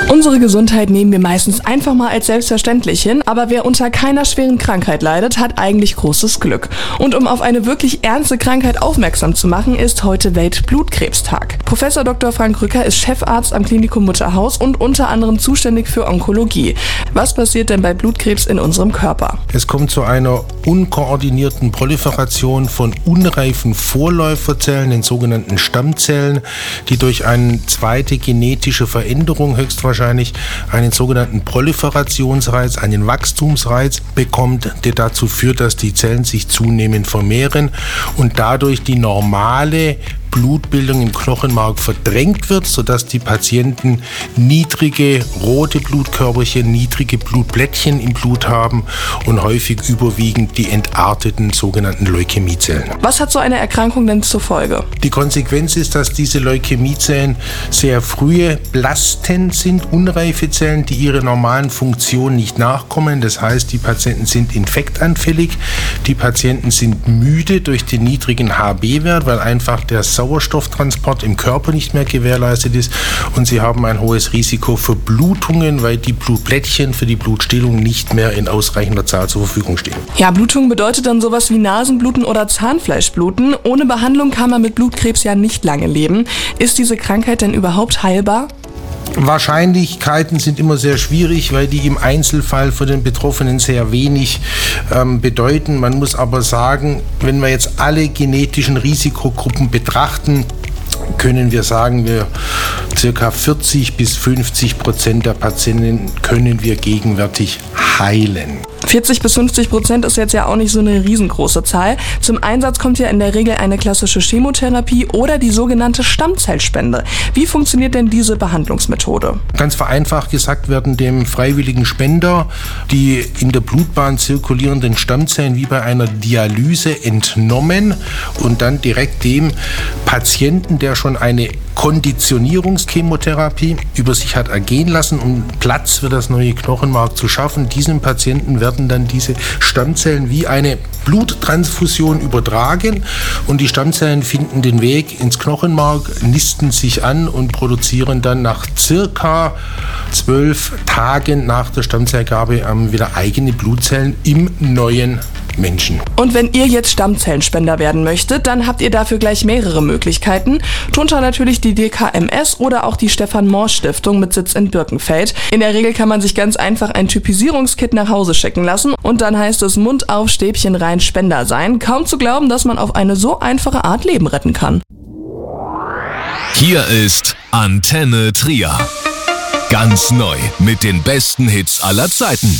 Unsere Gesundheit nehmen wir meistens einfach mal als selbstverständlich hin, aber wer unter keiner schweren Krankheit leidet, hat eigentlich großes Glück. Und um auf eine wirklich ernste Krankheit aufmerksam zu machen, ist heute Weltblutkrebstag. Professor Dr. Frank Rücker ist Chefarzt am Klinikum Mutterhaus und unter anderem zuständig für Onkologie. Was passiert denn bei Blutkrebs in unserem Körper? Es kommt zu einer unkoordinierten Proliferation von unreifen Vorläuferzellen, den sogenannten Stammzellen, die durch eine zweite genetische Veränderung höchstwahrscheinlich einen sogenannten Proliferationsreiz, einen Wachstumsreiz bekommt, der dazu führt, dass die Zellen sich zunehmend vermehren und dadurch die normale Blutbildung im Knochenmark verdrängt wird, sodass die Patienten niedrige rote Blutkörperchen, niedrige Blutplättchen im Blut haben und häufig überwiegend die entarteten sogenannten Leukämiezellen. Was hat so eine Erkrankung denn zur Folge? Die Konsequenz ist, dass diese Leukämiezellen sehr frühe Blasten sind, unreife Zellen, die ihrer normalen Funktion nicht nachkommen. Das heißt, die Patienten sind infektanfällig, die Patienten sind müde durch den niedrigen HB-Wert, weil einfach der Sauerstofftransport im Körper nicht mehr gewährleistet ist und sie haben ein hohes Risiko für Blutungen, weil die Blutplättchen für die Blutstillung nicht mehr in ausreichender Zahl zur Verfügung stehen. Ja, Blutung bedeutet dann sowas wie Nasenbluten oder Zahnfleischbluten. Ohne Behandlung kann man mit Blutkrebs ja nicht lange leben. Ist diese Krankheit denn überhaupt heilbar? Wahrscheinlichkeiten sind immer sehr schwierig, weil die im Einzelfall für den Betroffenen sehr wenig bedeuten. Man muss aber sagen, wenn wir jetzt alle genetischen Risikogruppen betrachten, können wir sagen, ca. 40-50% der Patienten können wir gegenwärtig heilen. 40-50% ist jetzt ja auch nicht so eine riesengroße Zahl. Zum Einsatz kommt ja in der Regel eine klassische Chemotherapie oder die sogenannte Stammzellspende. Wie funktioniert denn diese Behandlungsmethode? Ganz vereinfacht gesagt werden dem freiwilligen Spender die in der Blutbahn zirkulierenden Stammzellen wie bei einer Dialyse entnommen und dann direkt dem Patienten, der schon eine Konditionierungschemotherapie über sich hat ergehen lassen, um Platz für das neue Knochenmark zu schaffen. Diesem Patienten werden dann diese Stammzellen wie eine Bluttransfusion übertragen und die Stammzellen finden den Weg ins Knochenmark, nisten sich an und produzieren dann nach circa 12 Tagen nach der Stammzellgabe wieder eigene Blutzellen im neuen Menschen. Und wenn ihr jetzt Stammzellenspender werden möchtet, dann habt ihr dafür gleich mehrere Möglichkeiten. Drunter natürlich die DKMS oder auch die Stefan-Morsch-Stiftung mit Sitz in Birkenfeld. In der Regel kann man sich ganz einfach ein Typisierungskit nach Hause schicken lassen und dann heißt es Mund auf, Stäbchen rein, Spender sein. Kaum zu glauben, dass man auf eine so einfache Art Leben retten kann. Hier ist Antenne Trier. Ganz neu mit den besten Hits aller Zeiten.